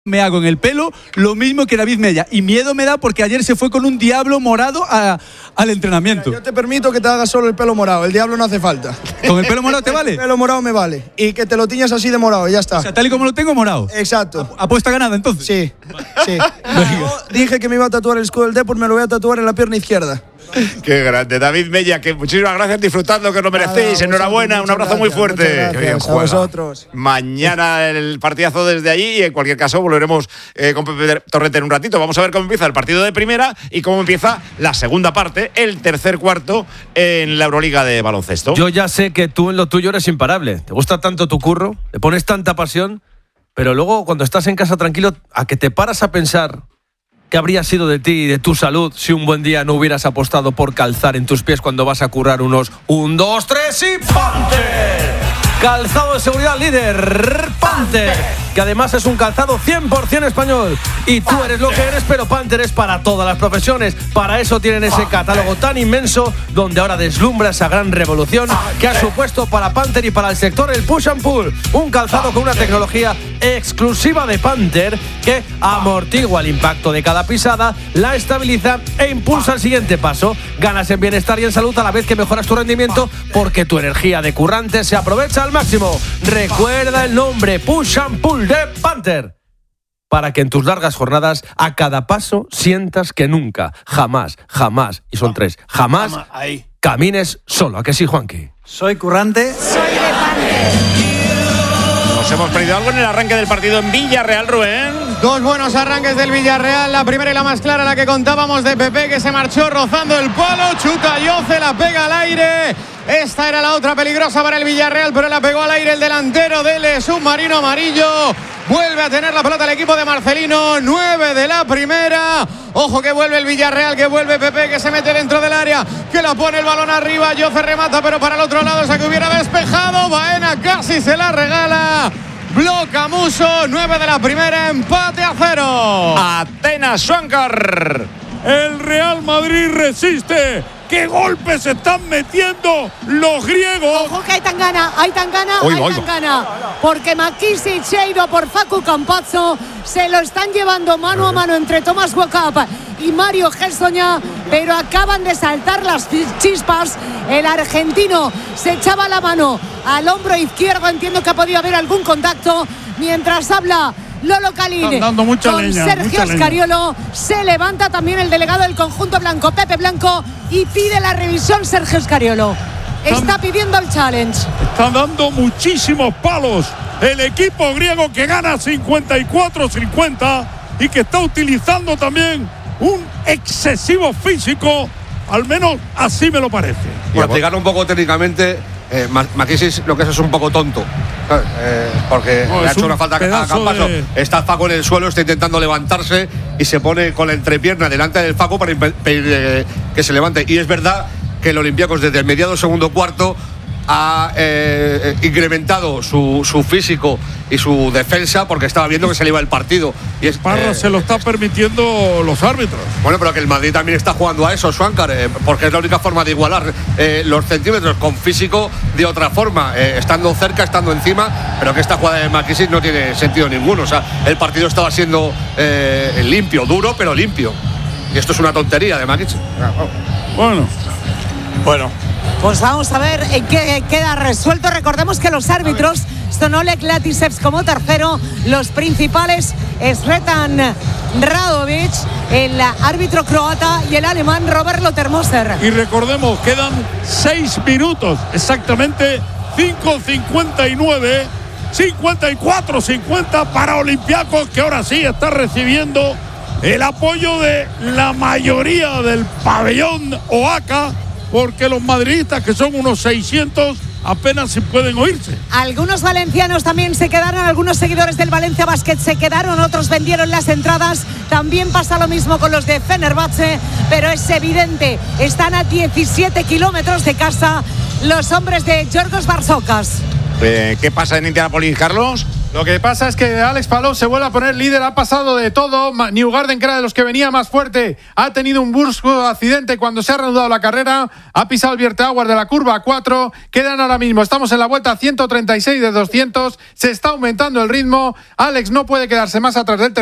Me hago en el pelo lo mismo que David Mella. Y miedo me da porque ayer se fue con un diablo morado al entrenamiento. Mira, yo te permito que te hagas solo el pelo morado. El diablo no hace falta. ¿Con el pelo morado te vale? El pelo morado me vale. Y que te lo tiñas así de morado y ya está. O sea, tal y como lo tengo, morado. Exacto. ¿Apuesta ganada entonces? Sí. Yo dije que me iba a tatuar el escudo del Depor, me lo voy a tatuar en la pierna izquierda. Qué grande, David Mella, que muchísimas gracias, disfrutad lo que lo merecéis. Enhorabuena, un abrazo muy fuerte. Qué bien juega. A vosotros. Mañana el partidazo desde allí y en cualquier caso volveremos con Pepe Torrente en un ratito. Vamos a ver cómo empieza el partido de primera y cómo empieza la segunda parte, el tercer cuarto en la Euroliga de baloncesto. Yo ya sé que tú en lo tuyo eres imparable. Te gusta tanto tu curro, le pones tanta pasión, pero luego cuando estás en casa tranquilo, a que te paras a pensar ¿qué habría sido de ti y de tu salud si un buen día no hubieras apostado por calzar en tus pies cuando vas a currar unos 1, 2, 3 y Panther? Calzado de seguridad líder, Panther, que además es un calzado 100% español. Y tú eres lo que eres, pero Panther es para todas las profesiones. Para eso tienen ese catálogo tan inmenso, donde ahora deslumbra esa gran revolución que ha supuesto para Panther y para el sector el push and pull. Un calzado con una tecnología exclusiva de Panther que amortigua el impacto de cada pisada, la estabiliza e impulsa el siguiente paso. Ganas en bienestar y en salud a la vez que mejoras tu rendimiento, porque tu energía de currante se aprovecha al máximo. Recuerda el nombre Push and Pull de Panther, para que en tus largas jornadas a cada paso sientas que nunca, jamás, y son 3, jamás camines solo. ¿A que sí, Juanqui? Soy currante. Soy de Panther. Nos hemos perdido algo en el arranque del partido en Villarreal, Rubén. Dos buenos arranques del Villarreal. La primera y la más clara, la que contábamos de Pepe, que se marchó rozando el palo. Chuta Yoce, la pega al aire. Esta era la otra peligrosa para el Villarreal, pero la pegó al aire el delantero del submarino amarillo. Vuelve a tener la pelota el equipo de Marcelino. 9 de la primera. Ojo que vuelve el Villarreal, que vuelve Pepe, que se mete dentro del área, que la pone el balón arriba. Yoce remata, pero para el otro lado, esa que hubiera despejado. Baena casi se la regala. Bloca Muso. 9 de la primera, empate a 0. Atenas Suancar. El Real Madrid resiste. ¡Qué golpes se están metiendo los griegos! Ojo que hay tan gana. Porque McKissic se ha ido por Facu Campazzo. Se lo están llevando mano a mano entre Tomás Wokap y Mario Hezonja, pero acaban de saltar las chispas. El argentino se echaba la mano al hombro izquierdo. Entiendo que ha podido haber algún contacto. Mientras habla Lolo Calín con Sergio Scariolo, se levanta también el delegado del conjunto blanco, Pepe Blanco, y pide la revisión. Sergio Scariolo está pidiendo el challenge. Están dando muchísimos palos el equipo griego, que gana 54-50 y que está utilizando también un excesivo físico. Al menos así me lo parece. Y a pegar un poco técnicamente, McKissic lo que es un poco tonto, porque le ha hecho una falta a Campazzo. Está Facu en el suelo, está intentando levantarse y se pone con la entrepierna delante del Facu para impedir que se levante. Y es verdad que el Olympiacos desde el mediado segundo cuarto ha incrementado su físico y su defensa, porque estaba viendo que se le iba el partido. Y Parra se lo está permitiendo los árbitros. Bueno, pero que el Madrid también está jugando a eso, Suancar, porque es la única forma de igualar los centímetros con físico de otra forma, estando cerca, estando encima, pero que esta jugada de McKissic no tiene sentido ninguno. O sea, el partido estaba siendo limpio, duro, pero limpio. Y esto es una tontería de McKissic. Bueno. Pues vamos a ver en qué queda resuelto. Recordemos que los árbitros son Oleg Latisevs como tercero, los principales Sretan Radovic, el árbitro croata, y el alemán Robert Lotermoser. Y recordemos, quedan 6 minutos, exactamente 5:59, 54-50 para Olympiacos, que ahora sí está recibiendo el apoyo de la mayoría del pabellón Oaca, porque los madridistas, que son unos 600, apenas si pueden oírse. Algunos valencianos también se quedaron, algunos seguidores del Valencia Basket se quedaron, otros vendieron las entradas. También pasa lo mismo con los de Fenerbahce, pero es evidente, están a 17 kilómetros de casa los hombres de Yorgos Barsocas. ¿Qué pasa en Indianápolis, Carlos? Lo que pasa es que Alex Palou se vuelve a poner líder, ha pasado de todo. Newgarden, que era de los que venía más fuerte, ha tenido un brusco accidente cuando se ha reanudado la carrera, ha pisado el vierteaguas de la curva 4, quedan ahora mismo, estamos en la vuelta 136 de 200, se está aumentando el ritmo, Alex no puede quedarse más atrás del tercero.